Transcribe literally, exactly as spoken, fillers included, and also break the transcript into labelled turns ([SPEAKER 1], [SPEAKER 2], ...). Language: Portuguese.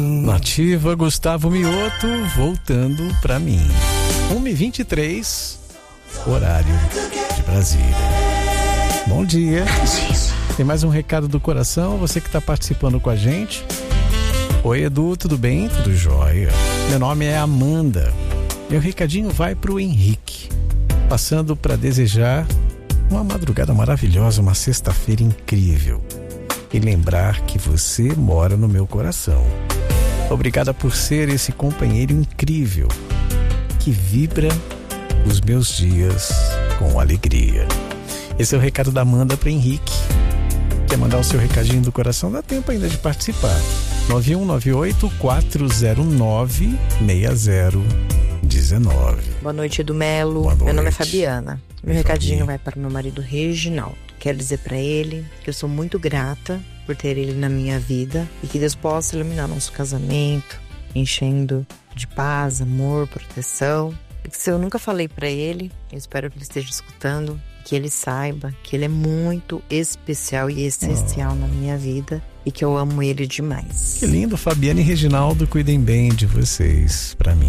[SPEAKER 1] Nativa, Gustavo Mioto, voltando pra mim. uma e vinte e três, horário de Brasília. Bom dia. Tem mais um recado do coração, você que está participando com a gente. Oi, Edu, tudo bem? Tudo jóia. Meu nome é Amanda. Meu recadinho vai pro Henrique, passando para desejar uma madrugada maravilhosa, uma sexta-feira incrível. E lembrar que você mora no meu coração. Obrigada por ser esse companheiro incrível que vibra os meus dias com alegria. Esse é o recado da Amanda para Henrique. Quer mandar o seu recadinho do coração? Dá tempo ainda de participar. nove um nove oito quatro zero nove seis zero um nove.
[SPEAKER 2] Boa noite, Edu Melo.
[SPEAKER 1] Boa noite.
[SPEAKER 2] Meu nome é Fabiana. Meu
[SPEAKER 1] Oi,
[SPEAKER 2] recadinho
[SPEAKER 1] Fabi.
[SPEAKER 2] vai para o meu marido Reginaldo. Quero dizer para ele que eu sou muito grata por ter ele na minha vida e que Deus possa iluminar nosso casamento, enchendo de paz, amor, proteção. E que se eu nunca falei para ele, eu espero que ele esteja escutando, que ele saiba que ele é muito especial e essencial oh. na minha vida e que eu amo ele demais.
[SPEAKER 1] Que lindo, Fabiana e Reginaldo, cuidem bem de vocês, pra mim.